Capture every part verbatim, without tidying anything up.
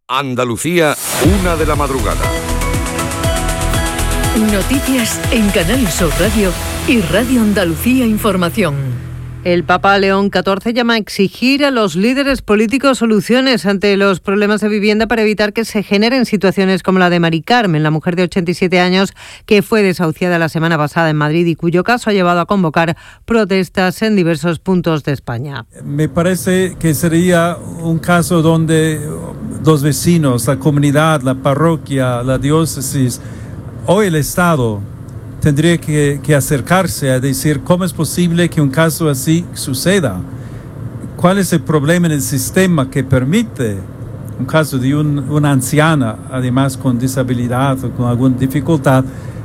Andalucía, una de la madrugada. Noticias en Canal Sur Radio y Radio Andalucía Información. El Papa León catorce llama a exigir a los líderes políticos soluciones ante los problemas de vivienda para evitar que se generen situaciones como la de Mari Carmen, la mujer de ochenta y siete años que fue desahuciada la semana pasada en Madrid y cuyo caso ha llevado a convocar protestas en diversos puntos de España. Me parece que sería un caso donde los vecinos, la comunidad, la parroquia, la diócesis o el Estado tendría que, que acercarse a decir cómo es posible que un caso así suceda. ¿Cuál es el problema en el sistema que permite un caso de un, una anciana, además con disabilidad o con alguna dificultad,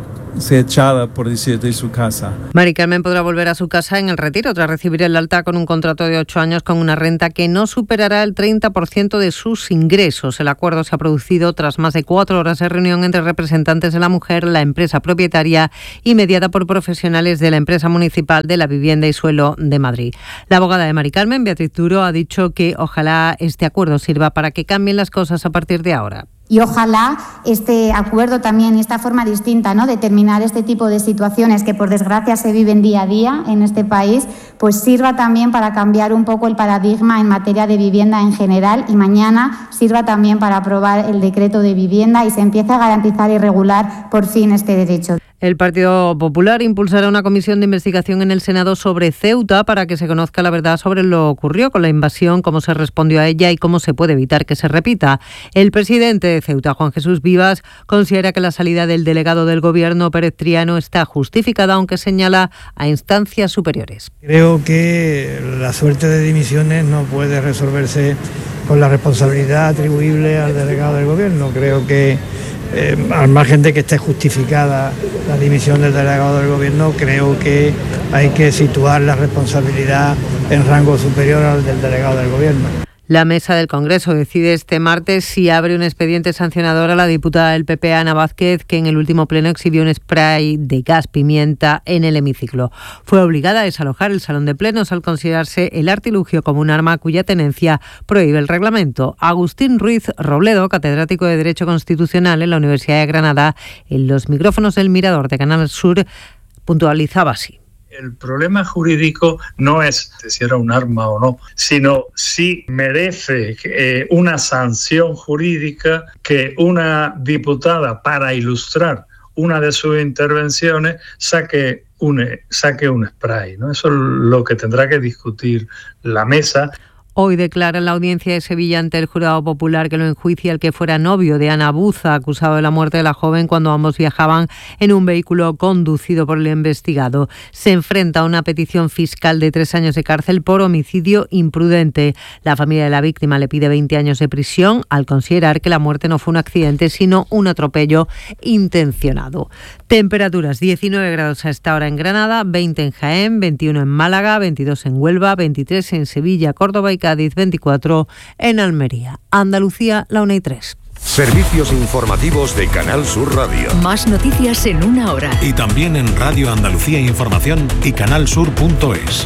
se echada, por decir, de su casa? Mari Carmen podrá volver a su casa en el Retiro tras recibir el alta con un contrato de ocho años con una renta que no superará el treinta por ciento de sus ingresos. El acuerdo se ha producido tras más de cuatro horas de reunión entre representantes de la mujer, la empresa propietaria y mediada por profesionales de la empresa municipal de la vivienda y suelo de Madrid. La abogada de Mari Carmen, Beatriz Duro, ha dicho que ojalá este acuerdo sirva para que cambien las cosas a partir de ahora. Y ojalá este acuerdo también y esta forma distinta, ¿no?, de terminar este tipo de situaciones que por desgracia se viven día a día en este país, pues sirva también para cambiar un poco el paradigma en materia de vivienda en general y mañana sirva también para aprobar el decreto de vivienda y se empiece a garantizar y regular por fin este derecho. El Partido Popular impulsará una comisión de investigación en el Senado sobre Ceuta para que se conozca la verdad sobre lo ocurrido con la invasión, cómo se respondió a ella y cómo se puede evitar que se repita. El presidente de Ceuta, Juan Jesús Vivas, considera que la salida del delegado del Gobierno, Pérez Triano, está justificada, aunque señala a instancias superiores. Creo que la suerte de dimisiones no puede resolverse con la responsabilidad atribuible al delegado del Gobierno. Creo que Eh, al margen de que esté justificada la dimisión del delegado del Gobierno, creo que hay que situar la responsabilidad en rango superior al del delegado del Gobierno. La mesa del Congreso decide este martes si abre un expediente sancionador a la diputada del P P, Ana Vázquez, que en el último pleno exhibió un spray de gas pimienta en el hemiciclo. Fue obligada a desalojar el salón de plenos al considerarse el artilugio como un arma cuya tenencia prohíbe el reglamento. Agustín Ruiz Robledo, catedrático de Derecho Constitucional en la Universidad de Granada, en los micrófonos del Mirador de Canal Sur, puntualizaba así. El problema jurídico no es si era un arma o no, sino si merece eh, una sanción jurídica que una diputada, para ilustrar una de sus intervenciones, saque un, saque un spray, ¿no? Eso es lo que tendrá que discutir la mesa. Hoy declara en la audiencia de Sevilla ante el jurado popular que lo enjuicia el que fuera novio de Ana Buza, acusado de la muerte de la joven cuando ambos viajaban en un vehículo conducido por el investigado. Se enfrenta a una petición fiscal de tres años de cárcel por homicidio imprudente. La familia de la víctima le pide veinte años de prisión al considerar que la muerte no fue un accidente, sino un atropello intencionado. Temperaturas: diecinueve grados a esta hora en Granada, veinte en Jaén, veintiuno en Málaga, veintidós en Huelva, veintitrés en Sevilla, Córdoba y Cádiz, veinticuatro en Almería. Andalucía, la una y tres. Servicios informativos de Canal Sur Radio. Más noticias en una hora. Y también en Radio Andalucía Información y canalsur punto es.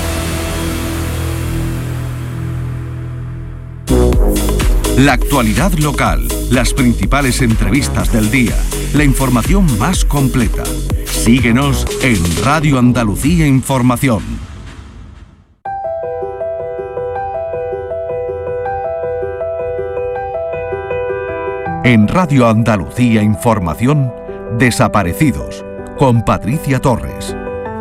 La actualidad local, las principales entrevistas del día, la información más completa. Síguenos en Radio Andalucía Información. En Radio Andalucía Información, Desaparecidos, con Patricia Torres.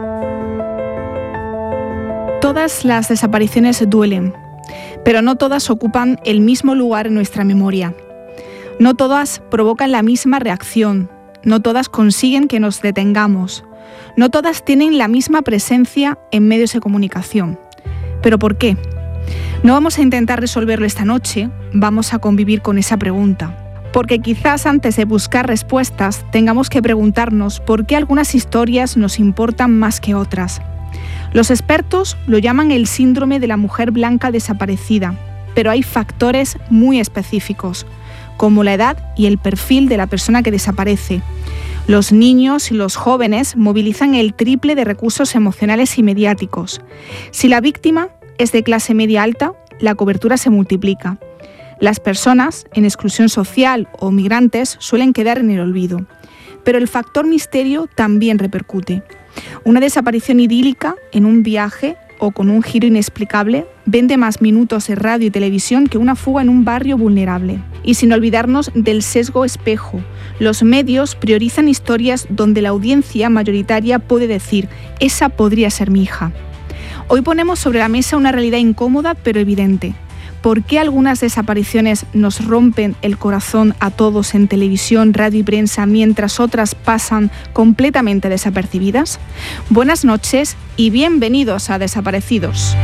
Todas las desapariciones duelen, pero no todas ocupan el mismo lugar en nuestra memoria. No todas provocan la misma reacción, no todas consiguen que nos detengamos, no todas tienen la misma presencia en medios de comunicación. ¿Pero por qué? No vamos a intentar resolverlo esta noche, vamos a convivir con esa pregunta. Porque quizás antes de buscar respuestas tengamos que preguntarnos por qué algunas historias nos importan más que otras. Los expertos lo llaman el síndrome de la mujer blanca desaparecida, pero hay factores muy específicos, como la edad y el perfil de la persona que desaparece. Los niños y los jóvenes movilizan el triple de recursos emocionales y mediáticos. Si la víctima es de clase media alta, la cobertura se multiplica. Las personas en exclusión social o migrantes suelen quedar en el olvido, pero el factor misterio también repercute. Una desaparición idílica en un viaje o con un giro inexplicable vende más minutos en radio y televisión que una fuga en un barrio vulnerable. Y sin olvidarnos del sesgo espejo, los medios priorizan historias donde la audiencia mayoritaria puede decir: esa podría ser mi hija. Hoy ponemos sobre la mesa una realidad incómoda pero evidente. ¿Por qué algunas desapariciones nos rompen el corazón a todos en televisión, radio y prensa, mientras otras pasan completamente desapercibidas? Buenas noches y bienvenidos a Desaparecidos.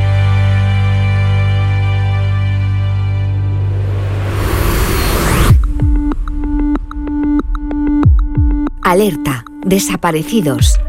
Alerta, desaparecidos.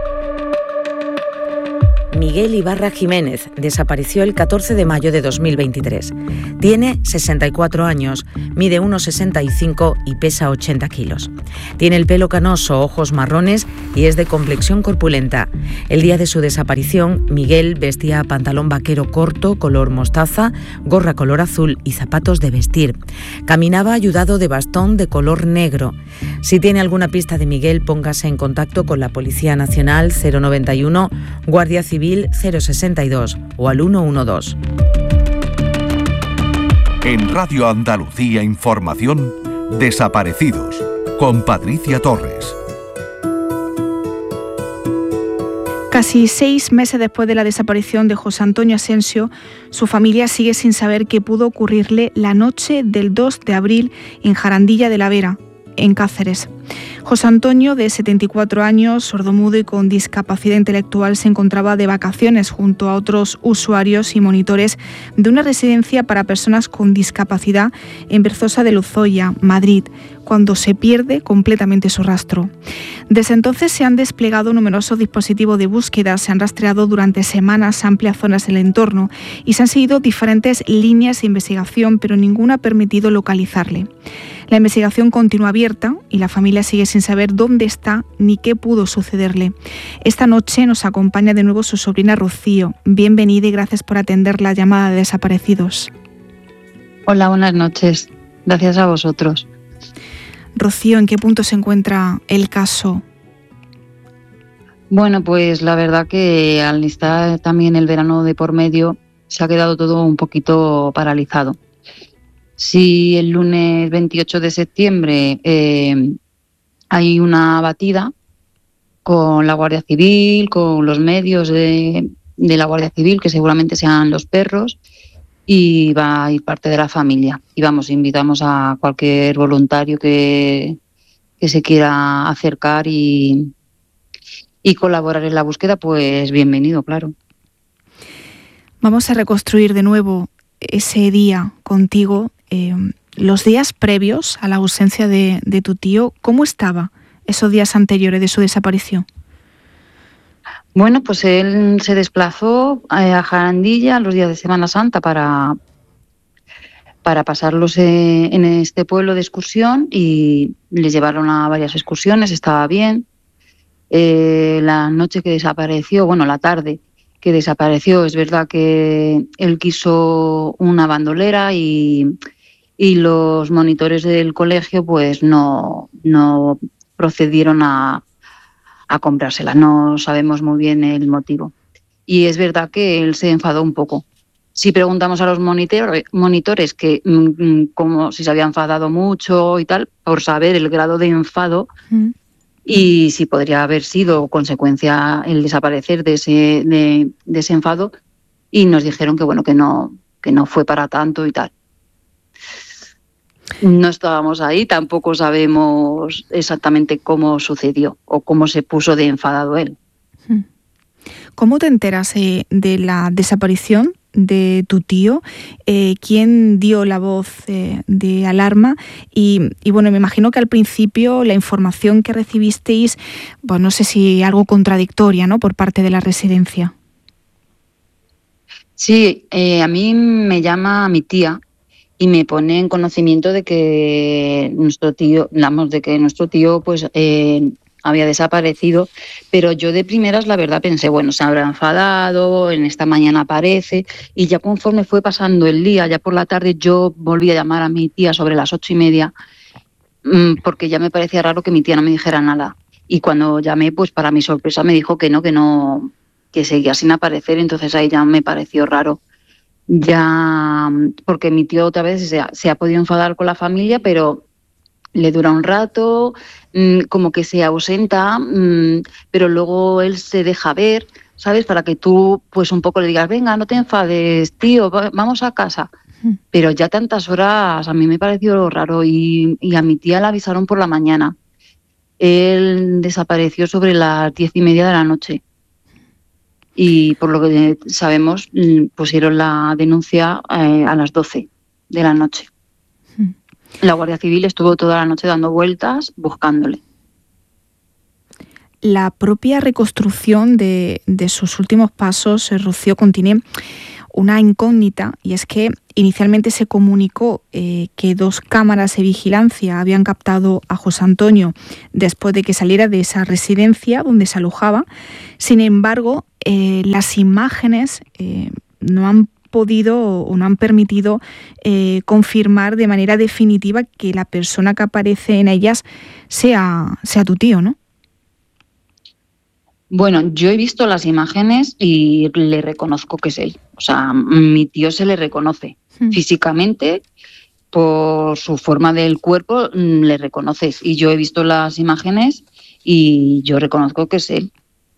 Miguel Ibarra Jiménez desapareció el catorce de mayo de dos mil veintitrés. Tiene sesenta y cuatro años, mide uno sesenta y cinco y pesa ochenta kilos. Tiene el pelo canoso, ojos marrones y es de complexión corpulenta. El día de su desaparición, Miguel vestía pantalón vaquero corto, color mostaza, gorra color azul y zapatos de vestir. Caminaba ayudado de bastón de color negro. Si tiene alguna pista de Miguel, póngase en contacto con la Policía Nacional cero noventa y uno, Guardia Civil cero sesenta y dos o al ciento doce. En Radio Andalucía Información, Desaparecidos, con Patricia Torres. Casi seis meses después de la desaparición de José Antonio Asensio, su familia sigue sin saber qué pudo ocurrirle la noche del dos de abril en Jarandilla de la Vera, en Cáceres. José Antonio, de setenta y cuatro años, sordomudo y con discapacidad intelectual, se encontraba de vacaciones junto a otros usuarios y monitores de una residencia para personas con discapacidad en Berzosa de Lozoya, Madrid, cuando se pierde completamente su rastro. Desde entonces se han desplegado numerosos dispositivos de búsqueda, se han rastreado durante semanas amplias zonas del entorno y se han seguido diferentes líneas de investigación, pero ninguna ha permitido localizarle. La investigación continúa abierta y la familia sigue sin saber dónde está ni qué pudo sucederle. Esta noche nos acompaña de nuevo su sobrina Rocío. Bienvenida y gracias por atender la llamada de Desaparecidos. Hola, buenas noches. Gracias a vosotros. Rocío, ¿en qué punto se encuentra el caso? Bueno, pues la verdad que al estar también el verano de por medio se ha quedado todo un poquito paralizado. Si el lunes veintiocho de septiembre eh, hay una batida con la Guardia Civil, con los medios de, de la Guardia Civil, que seguramente sean los perros, y va a ir parte de la familia. Y vamos, invitamos a cualquier voluntario que, que se quiera acercar y, y colaborar en la búsqueda, pues bienvenido, claro. Vamos a reconstruir de nuevo ese día contigo. Eh, los días previos a la ausencia de, de tu tío, ¿cómo estaba esos días anteriores de su desaparición? Bueno, pues él se desplazó a Jarandilla los días de Semana Santa para, para pasarlos en este pueblo de excursión y les llevaron a varias excursiones, estaba bien. Eh, la noche que desapareció, bueno, la tarde que desapareció, es verdad que él quiso una bandolera y... y los monitores del colegio pues no, no procedieron a, a comprársela. No sabemos muy bien el motivo. Y es verdad que él se enfadó un poco. Si preguntamos a los monitor, monitores que mmm, como si se había enfadado mucho y tal, por saber el grado de enfado mm. y si podría haber sido consecuencia el desaparecer de ese, de, de ese enfado, y nos dijeron que bueno, que no, que no fue para tanto y tal. No estábamos ahí, tampoco sabemos exactamente cómo sucedió o cómo se puso de enfadado él. ¿Cómo te enteras eh, de la desaparición de tu tío? Eh, ¿Quién dio la voz eh, de alarma? Y, y bueno, me imagino que al principio la información que recibisteis, bueno, no sé si algo contradictoria, ¿no?, por parte de la residencia. Sí, eh, a mí me llama mi tía y me pone en conocimiento de que nuestro tío, vamos, de que nuestro tío pues eh, había desaparecido, pero yo de primeras la verdad pensé, bueno, se habrá enfadado, en esta mañana aparece, y ya conforme fue pasando el día, ya por la tarde yo volví a llamar a mi tía sobre las ocho y media, porque ya me parecía raro que mi tía no me dijera nada. Y cuando llamé, pues para mi sorpresa me dijo que no, que no, que seguía sin aparecer, entonces ahí ya me pareció raro. Ya, porque mi tío otra vez se ha, se ha podido enfadar con la familia, pero le dura un rato, mmm, como que se ausenta, mmm, pero luego él se deja ver, ¿sabes? Para que tú pues un poco le digas, venga, no te enfades, tío, vamos a casa. Mm. Pero ya tantas horas a mí me pareció raro y, y a mi tía la avisaron por la mañana. Él desapareció sobre las diez y media de la noche. Y por lo que sabemos, pusieron la denuncia eh, a las doce de la noche. Mm. La Guardia Civil estuvo toda la noche dando vueltas buscándole. La propia reconstrucción de, de sus últimos pasos, eh, Rocío, contiene una incógnita, y es que inicialmente se comunicó eh, que dos cámaras de vigilancia habían captado a José Antonio después de que saliera de esa residencia donde se alojaba. Sin embargo, eh, las imágenes eh, no han podido o no han permitido eh, confirmar de manera definitiva que la persona que aparece en ellas sea, sea tu tío, ¿no? Bueno, yo he visto las imágenes y le reconozco que es él. O sea, mi tío se le reconoce mm. físicamente, por su forma del cuerpo, le reconoces. Y yo he visto las imágenes y yo reconozco que es él.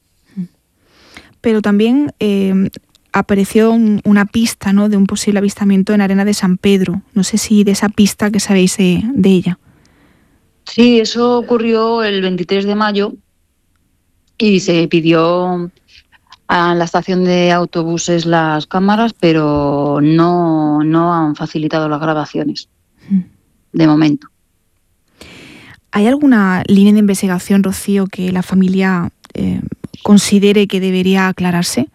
Pero también eh, apareció un, una pista, ¿no?, de un posible avistamiento en Arena de San Pedro. No sé si de esa pista que sabéis de, de ella. Sí, eso ocurrió el veintitrés de mayo. Y se pidió a la estación de autobuses las cámaras, pero no, no han facilitado las grabaciones, de momento. ¿Hay alguna línea de investigación, Rocío, que la familia eh, considere que debería aclararse?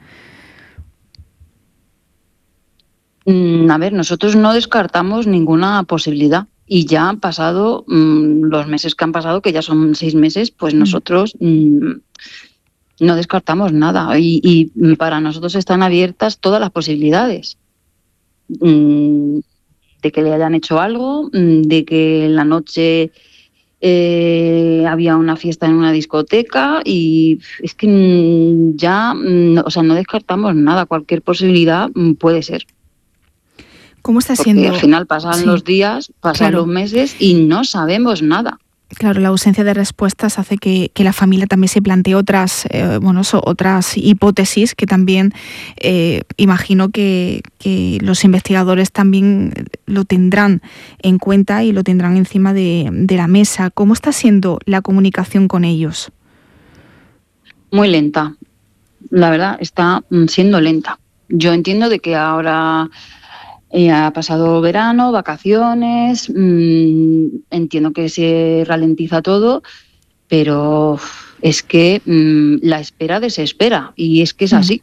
Mm, a ver, nosotros no descartamos ninguna posibilidad. Y ya han pasado mmm, los meses que han pasado, que ya son seis meses, pues nosotros mmm, no descartamos nada. Y, y para nosotros están abiertas todas las posibilidades. Mmm, de que le hayan hecho algo, mmm, de que en la noche eh, había una fiesta en una discoteca, y es que mmm, ya, mmm, o sea, no descartamos nada. Cualquier posibilidad mmm, puede ser. ¿Cómo está Porque siendo? Al final pasan sí. los días, pasan claro. los meses y no sabemos nada. Claro, la ausencia de respuestas hace que, que la familia también se plantee otras, eh, bueno, so, otras hipótesis que también eh, imagino que, que los investigadores también lo tendrán en cuenta y lo tendrán encima de, de la mesa. ¿Cómo está siendo la comunicación con ellos? Muy lenta. La verdad, está siendo lenta. Yo entiendo de que ahora Eh, ha pasado verano, vacaciones, mmm, entiendo que se ralentiza todo, pero es que mmm, la espera desespera, y es que es así.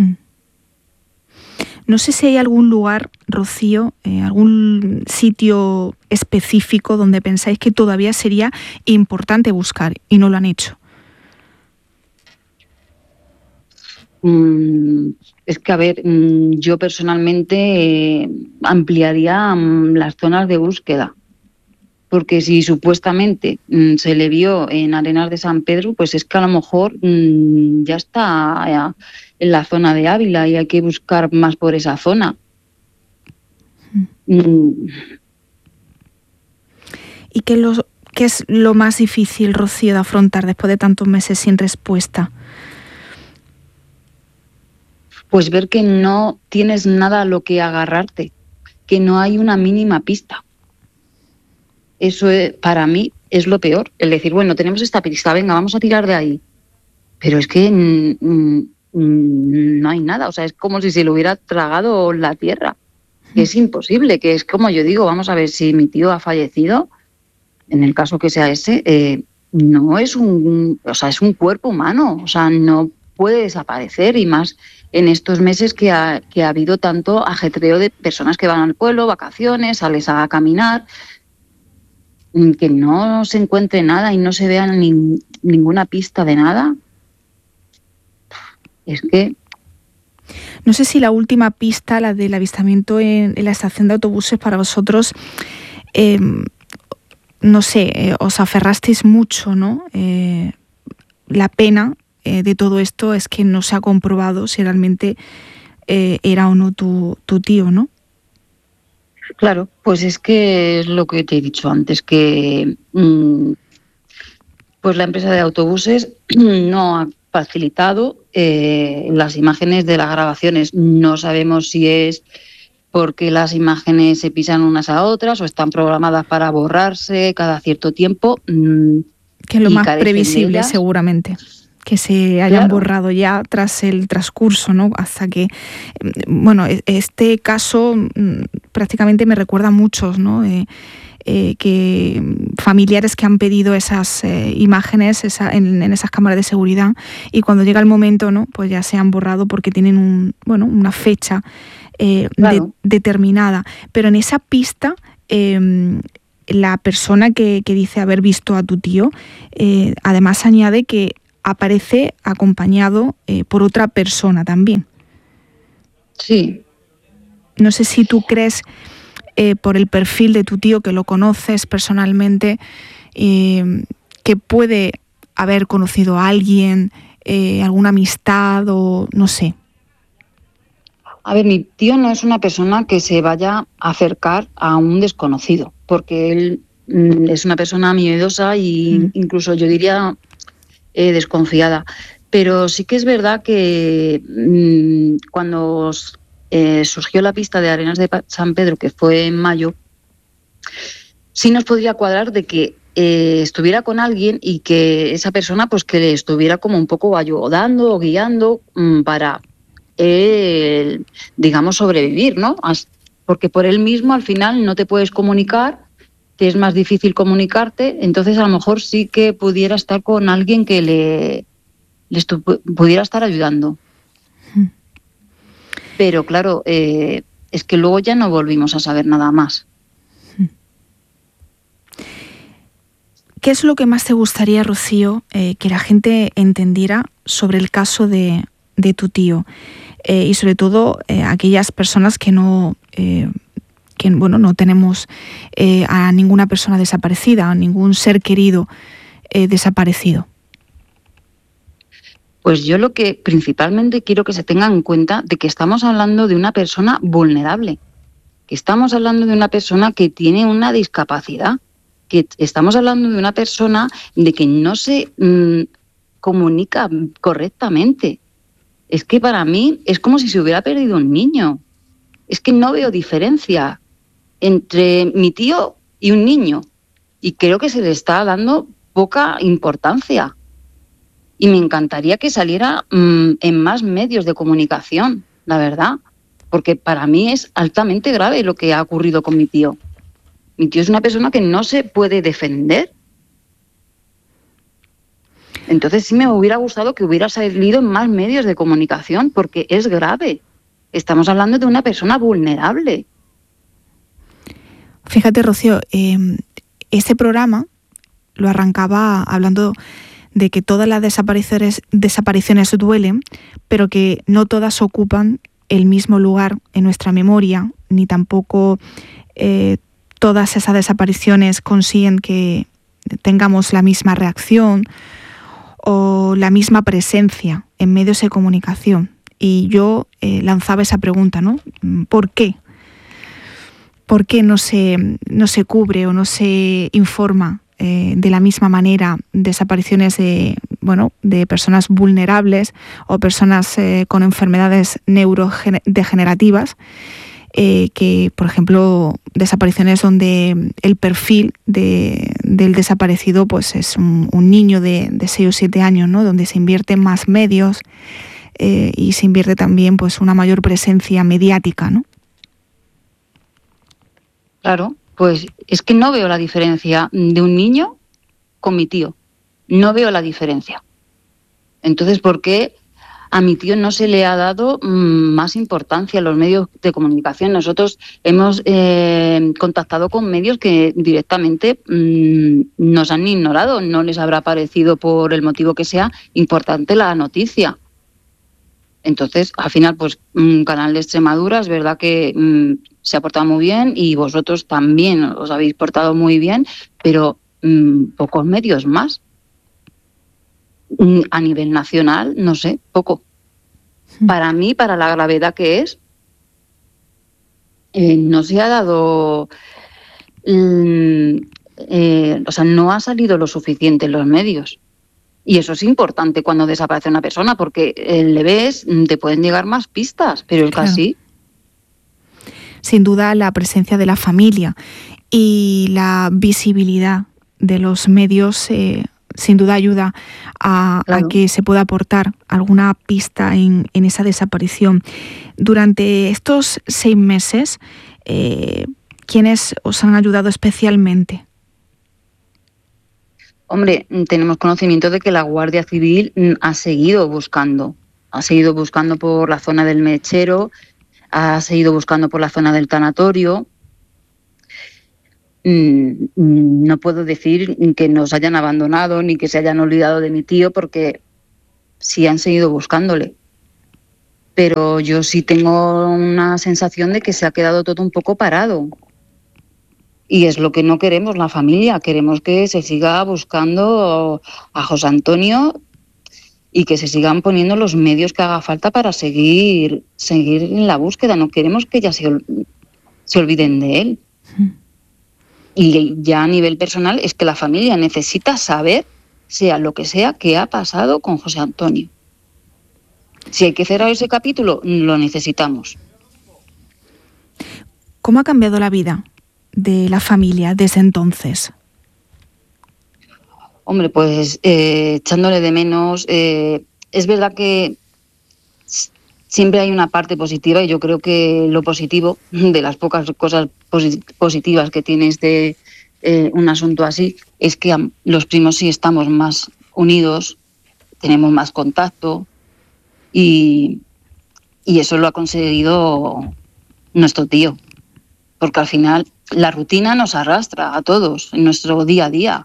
No sé si hay algún lugar, Rocío, eh, algún sitio específico donde pensáis que todavía sería importante buscar y no lo han hecho. Mm, es que, a ver, mm, yo personalmente eh, ampliaría mm, las zonas de búsqueda, porque si supuestamente mm, se le vio en Arenas de San Pedro, pues es que a lo mejor mm, ya está ya en la zona de Ávila y hay que buscar más por esa zona. Mm. ¿Y qué, los, qué es lo más difícil, Rocío, de afrontar después de tantos meses sin respuesta? Pues ver que no tienes nada a lo que agarrarte, que no hay una mínima pista. Eso es, para mí es lo peor, el decir, bueno, tenemos esta pista, venga, vamos a tirar de ahí. Pero es que mm, mm, no hay nada, o sea, es como si se lo hubiera tragado la tierra. Que es imposible, que es como yo digo, vamos a ver, si mi tío ha fallecido, en el caso que sea ese, eh, no es un, o sea, es un cuerpo humano, o sea, no puede desaparecer, y más en estos meses que ha, que ha habido tanto ajetreo de personas que van al pueblo, vacaciones, sales a caminar. que no se encuentre nada y no se vea ni, ninguna pista de nada. Es que... No sé si la última pista, la del avistamiento en, en la estación de autobuses, para vosotros, eh, no sé, eh, os aferrasteis mucho, ¿no? Eh, la pena eh, de todo esto es que no se ha comprobado si realmente eh, era o no tu, tu tío, ¿no? Claro, pues es que es lo que te he dicho antes, que mmm, pues la empresa de autobuses no ha facilitado eh, las imágenes de las grabaciones. No sabemos si es porque las imágenes se pisan unas a otras o están programadas para borrarse cada cierto tiempo. Mmm, que es lo más previsible, seguramente. Que se hayan claro. borrado ya tras el transcurso, ¿no? Hasta que, bueno, este caso prácticamente me recuerda a muchos, ¿no? Eh, eh, que familiares que han pedido esas eh, imágenes esa, en, en esas cámaras de seguridad y cuando llega el momento, ¿no? Pues ya se han borrado porque tienen un, bueno, una fecha eh, claro. de, determinada. Pero en esa pista, eh, la persona que, que dice haber visto a tu tío, eh, además añade que aparece acompañado eh, por otra persona también. Sí. No sé si tú crees, eh, por el perfil de tu tío, que lo conoces personalmente, eh, que puede haber conocido a alguien, eh, alguna amistad o no sé. A ver, mi tío no es una persona que se vaya a acercar a un desconocido, porque él mm, es una persona miedosa y mm. incluso yo diría... Eh, desconfiada, pero sí que es verdad que mmm, cuando eh, surgió la pista de Arenas de San Pedro, que fue en mayo, sí nos podría cuadrar de que eh, estuviera con alguien y que esa persona pues que le estuviera como un poco ayudando o guiando mmm, para, eh, digamos, sobrevivir, ¿no? Porque por él mismo al final no te puedes comunicar, es más difícil comunicarte, entonces a lo mejor sí que pudiera estar con alguien que le, le estu- pudiera estar ayudando. Mm. Pero claro, eh, es que luego ya no volvimos a saber nada más. ¿Qué es lo que más te gustaría, Rocío, eh, que la gente entendiera sobre el caso de, de tu tío? Eh, y sobre todo eh, aquellas personas que no... Eh, que bueno, no tenemos eh, a ninguna persona desaparecida, a ningún ser querido eh, desaparecido. Pues yo lo que principalmente quiero que se tenga en cuenta de que estamos hablando de una persona vulnerable, que estamos hablando de una persona que tiene una discapacidad, que estamos hablando de una persona de que no se mmm, comunica correctamente. Es que para mí es como si se hubiera perdido un niño. Es que no veo diferencia entre mi tío y un niño y creo que se le está dando poca importancia y me encantaría que saliera mmm, en más medios de comunicación, la verdad, porque para mí es altamente grave lo que ha ocurrido con mi tío. Mi tío es una persona que no se puede defender. Entonces sí me hubiera gustado que hubiera salido en más medios de comunicación porque es grave. Estamos hablando de una persona vulnerable. Fíjate, Rocío, eh, este programa lo arrancaba hablando de que todas las desapariciones, desapariciones duelen, pero que no todas ocupan el mismo lugar en nuestra memoria, ni tampoco eh, todas esas desapariciones consiguen que tengamos la misma reacción o la misma presencia en medios de comunicación. Y yo eh, lanzaba esa pregunta, ¿no? ¿Por qué? ¿Por qué no se, no se cubre o no se informa eh, de la misma manera desapariciones de, bueno, de personas vulnerables o personas eh, con enfermedades neurodegenerativas? Eh, que, por ejemplo, desapariciones donde el perfil de, del desaparecido pues es un, un niño de, de seis o siete años, ¿no? Donde se invierten más medios eh, y se invierte también pues una mayor presencia mediática, ¿no? Claro, pues es que no veo la diferencia de un niño con mi tío. No veo la diferencia. Entonces, ¿por qué a mi tío no se le ha dado mmm, más importancia en los medios de comunicación. Nosotros hemos eh, contactado con medios que directamente mmm, nos han ignorado. No les habrá parecido, por el motivo que sea, importante la noticia. Entonces, al final, pues, un Canal de Extremadura es verdad que mmm, se ha portado muy bien y vosotros también os habéis portado muy bien, pero mmm, pocos medios más. A nivel nacional, no sé, poco. Para mí, para la gravedad que es, eh, no se ha dado, eh, o sea, no ha salido lo suficiente en los medios. Y eso es importante cuando desaparece una persona, porque eh, le ves, te pueden llegar más pistas, pero es Claro. casi. Sin duda, la presencia de la familia y la visibilidad de los medios eh, sin duda ayuda a, Claro. a que se pueda aportar alguna pista en, en esa desaparición. Durante estos seis meses, eh, ¿quiénes os han ayudado especialmente? Hombre, tenemos conocimiento de que la Guardia Civil mm, ha seguido buscando, ha seguido buscando por la zona del Mechero, ha seguido buscando por la zona del tanatorio. Mm, No puedo decir que nos hayan abandonado ni que se hayan olvidado de mi tío, porque sí han seguido buscándole. Pero yo sí tengo una sensación de que se ha quedado todo un poco parado. Y es lo que no queremos la familia. Queremos que se siga buscando a José Antonio y que se sigan poniendo los medios que haga falta para seguir, seguir en la búsqueda. No queremos que ya se, ol- se olviden de él. Y ya a nivel personal es que la familia necesita saber, sea lo que sea, qué ha pasado con José Antonio. Si hay que cerrar ese capítulo, lo necesitamos. ¿Cómo ha cambiado la vida de la familia desde entonces? Hombre, pues eh, echándole de menos. Eh, es verdad que s- siempre hay una parte positiva, y yo creo que lo positivo, de las pocas cosas posi- positivas que tiene este eh, un asunto así, es que am, los primos sí estamos más unidos, tenemos más contacto, y, y eso lo ha conseguido nuestro tío, porque al final la rutina nos arrastra a todos en nuestro día a día.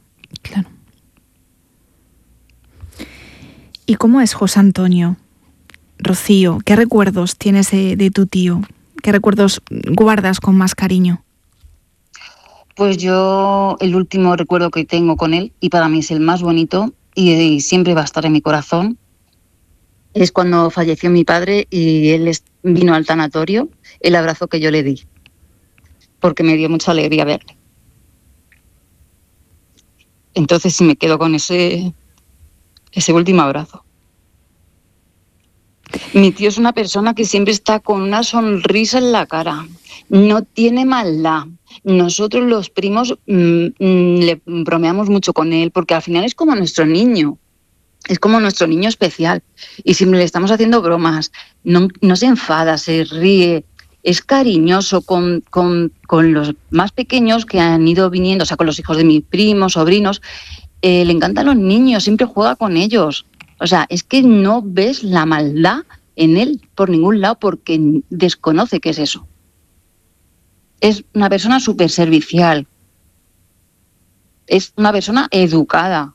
¿Y cómo es José Antonio? Rocío, ¿qué recuerdos tienes de, de tu tío? ¿Qué recuerdos guardas con más cariño? Pues yo el último recuerdo que tengo con él, y para mí es el más bonito y, y siempre va a estar en mi corazón, es cuando falleció mi padre y él es- vino al tanatorio, el abrazo que yo le di, porque me dio mucha alegría verle. Entonces sí me quedo con ese, ese último abrazo. Mi tío es una persona que siempre está con una sonrisa en la cara, no tiene maldad. Nosotros los primos mm, mm, le bromeamos mucho con él, porque al final es como nuestro niño, es como nuestro niño especial, y siempre le estamos haciendo bromas. No, no se enfada, se ríe, es cariñoso con, con, con los más pequeños que han ido viniendo, o sea, con los hijos de mis primos, sobrinos. Eh, le encantan los niños, siempre juega con ellos. O sea, es que no ves la maldad en él por ningún lado, porque desconoce qué es eso. Es una persona súper servicial. Es una persona educada.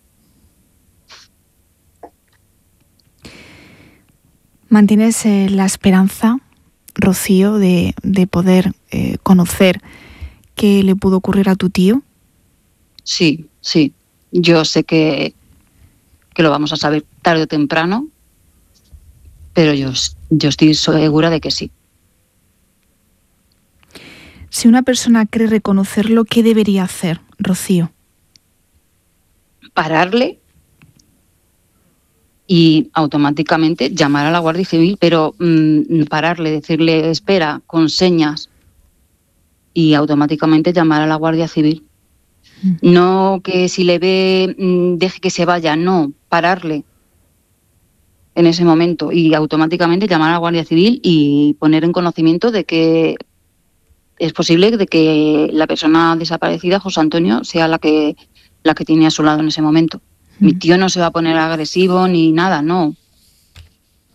¿Mantienes eh, la esperanza, Rocío, de, de poder eh, conocer qué le pudo ocurrir a tu tío? Sí, sí. Yo sé que, que lo vamos a saber tarde o temprano, pero yo, yo estoy segura de que sí. Si una persona cree reconocerlo, ¿qué debería hacer, Rocío? Pararle y automáticamente llamar a la Guardia Civil, pero mmm, pararle, decirle espera con señas, y automáticamente llamar a la Guardia Civil. Mm. No que si le ve mmm, deje que se vaya, no, pararle en ese momento y automáticamente llamar a la Guardia Civil y poner en conocimiento de que es posible de que la persona desaparecida, José Antonio, sea la que la que tiene a su lado en ese momento. Mm. Mi tío no se va a poner agresivo ni nada, no.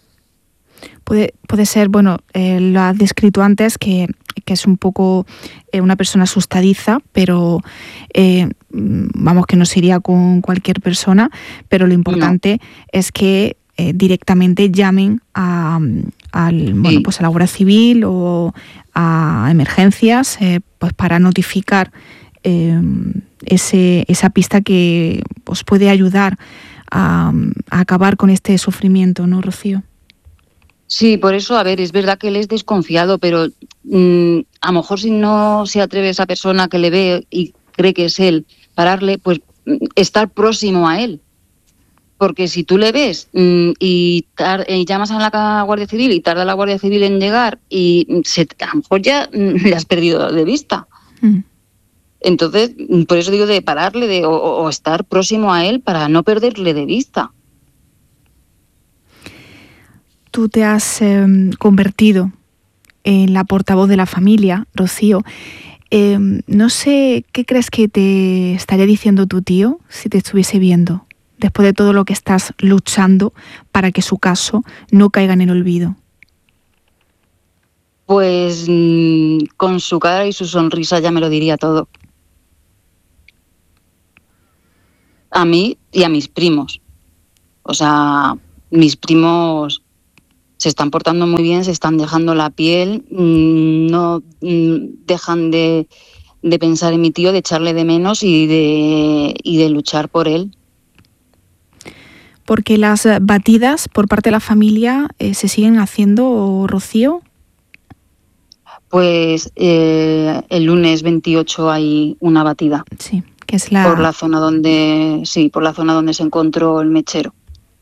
Puede, puede ser, bueno, eh, lo has descrito antes, que, que es un poco eh, una persona asustadiza, pero eh, vamos, que no sería con cualquier persona, pero lo importante no. es que eh, directamente llamen a, al, sí. bueno, pues a la Guardia Civil o a emergencias eh, pues para notificar eh, ese, esa pista que os puede ayudar a, a acabar con este sufrimiento, ¿no, Rocío? Sí, por eso, a ver, es verdad que él es desconfiado, pero mmm, a lo mejor si no se atreve esa persona que le ve y cree que es él, pararle, pues estar próximo a él. Porque si tú le ves mmm, y, tar- y llamas a la Guardia Civil y tarda la Guardia Civil en llegar y se, a lo mejor ya mmm, le has perdido de vista. Mm. Entonces, por eso digo de pararle de, o, o estar próximo a él para no perderle de vista. Tú te has eh, convertido en la portavoz de la familia, Rocío. Eh, no sé, ¿qué crees que te estaría diciendo tu tío si te estuviese viendo, después de todo lo que estás luchando para que su caso no caiga en el olvido? Pues mmm, con su cara y su sonrisa ya me lo diría todo. A mí y a mis primos. O sea, mis primos se están portando muy bien, se están dejando la piel, no dejan de, de pensar en mi tío, de echarle de menos y de, y de luchar por él. Porque las batidas por parte de la familia eh, se siguen haciendo, Rocío. Pues eh, el lunes veintiocho hay una batida. Sí, que es la... Por la zona donde, sí, por la zona donde se encontró el mechero.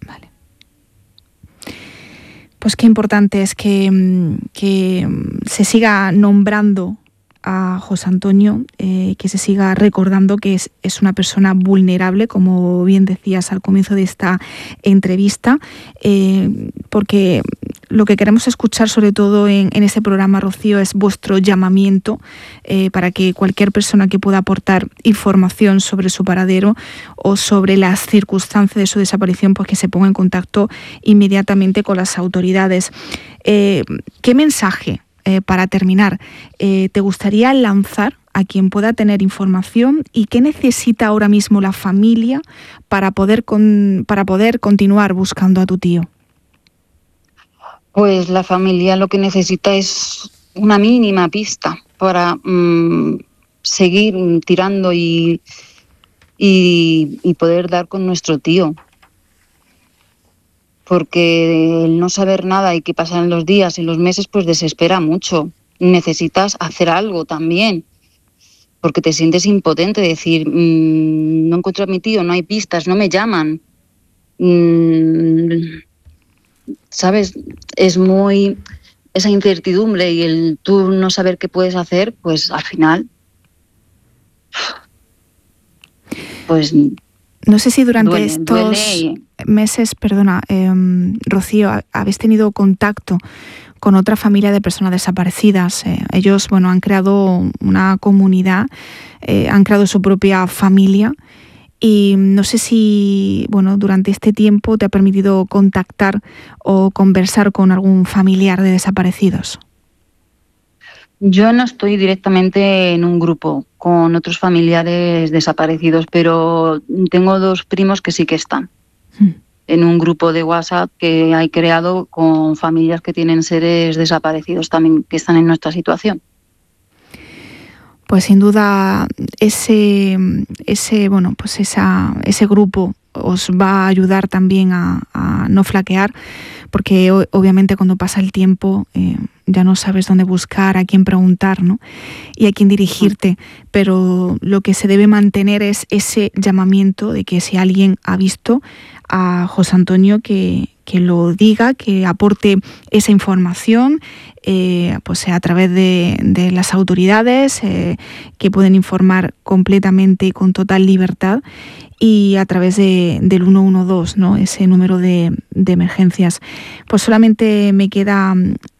Pues qué importante es que, que se siga nombrando a José Antonio, eh, que se siga recordando que es, es una persona vulnerable, como bien decías al comienzo de esta entrevista, eh, porque lo que queremos escuchar sobre todo en, en este programa, Rocío, es vuestro llamamiento eh, para que cualquier persona que pueda aportar información sobre su paradero o sobre las circunstancias de su desaparición, pues que se ponga en contacto inmediatamente con las autoridades. Eh, ¿Qué mensaje, eh, para terminar, eh, te gustaría lanzar a quien pueda tener información y qué necesita ahora mismo la familia para poder, con, para poder continuar buscando a tu tío? Pues la familia lo que necesita es una mínima pista para mmm, seguir tirando y, y, y poder dar con nuestro tío. Porque el no saber nada y que pasan los días y los meses pues desespera mucho. Necesitas hacer algo también, porque te sientes impotente, decir, mmm, no encuentro a mi tío, no hay pistas, no me llaman. Mmm, ¿Sabes? Es muy... esa incertidumbre y el tú no saber qué puedes hacer, pues al final... Pues... No sé si durante duele, estos duele y... meses, perdona, eh, Rocío, habéis tenido contacto con otra familia de personas desaparecidas. Eh, ellos, bueno, han creado una comunidad, eh, han creado su propia familia. Y no sé si, bueno, durante este tiempo te ha permitido contactar o conversar con algún familiar de desaparecidos. Yo no estoy directamente en un grupo con otros familiares desaparecidos, pero tengo dos primos que sí que están mm. en un grupo de WhatsApp que hay creado con familias que tienen seres desaparecidos también, que están en nuestra situación. Pues sin duda ese, ese, bueno, pues esa, ese grupo os va a ayudar también a, a no flaquear, porque obviamente cuando pasa el tiempo eh, ya no sabes dónde buscar, a quién preguntar, ¿no? Y a quién dirigirte, pero lo que se debe mantener es ese llamamiento de que si alguien ha visto a José Antonio, que, que lo diga, que aporte esa información, eh, pues a través de, de las autoridades eh, que pueden informar completamente y con total libertad, y a través de, del uno uno dos, ¿no? Ese número de, de emergencias. Pues solamente me queda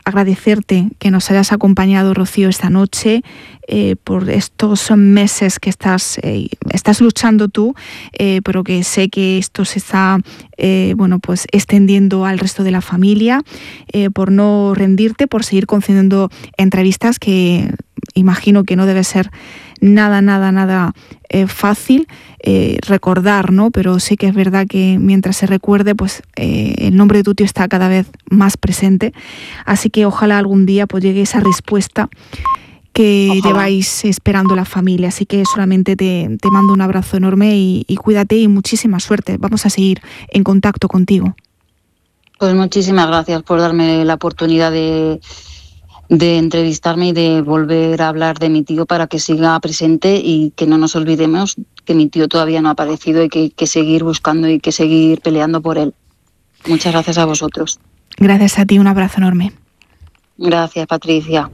agradecerte que nos hayas acompañado, Rocío, esta noche, eh, por estos meses que estás, eh, estás luchando tú, eh, pero que sé que esto se está eh, bueno, pues extendiendo al resto de la familia, eh, por no rendirte, por seguir concediendo entrevistas que imagino que no debe ser nada, nada, nada eh, fácil eh, recordar, ¿no? Pero sí que es verdad que mientras se recuerde, pues eh, el nombre de tu tío está cada vez más presente. Así que ojalá algún día pues llegue esa respuesta que ojalá lleváis esperando la familia. Así que solamente te, te mando un abrazo enorme y, y cuídate y muchísima suerte. Vamos a seguir en contacto contigo. Pues muchísimas gracias por darme la oportunidad de... de entrevistarme y de volver a hablar de mi tío para que siga presente y que no nos olvidemos que mi tío todavía no ha aparecido y que hay que seguir buscando y que seguir peleando por él. Muchas gracias a vosotros. Gracias a ti, un abrazo enorme. Gracias, Patricia.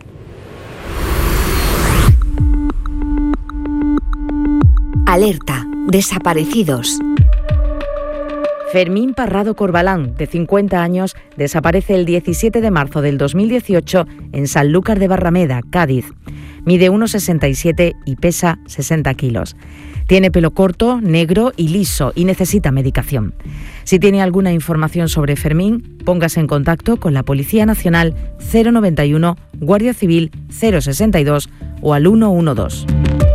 Alerta, desaparecidos. Fermín Parrado Corbalán, de cincuenta años, desaparece el diecisiete de marzo del dos mil dieciocho en Sanlúcar de Barrameda, Cádiz. Mide uno sesenta y siete y pesa sesenta kilos. Tiene pelo corto, negro y liso y necesita medicación. Si tiene alguna información sobre Fermín, póngase en contacto con la Policía Nacional cero noventa y uno, Guardia Civil cero sesenta y dos o al ciento doce.